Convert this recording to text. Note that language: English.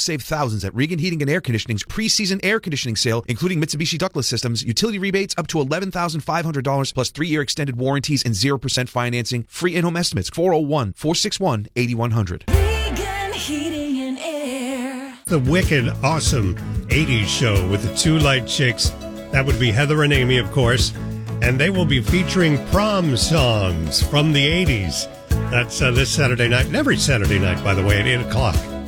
save thousands at Regan Heating and Air Conditioning's pre-season air conditioning sale, including Mitsubishi ductless systems, utility rebates up to $11,500 plus 3-year extended warranties and 0% financing. Free in-home estimates. 401-461-8100. Regan Heating and Air. The wicked, awesome 80s show with the two light chicks. That would be Heather and Amy, of course. And they will be featuring prom songs from the 80s. That's this Saturday night, and every Saturday night, by the way, at 8 o'clock.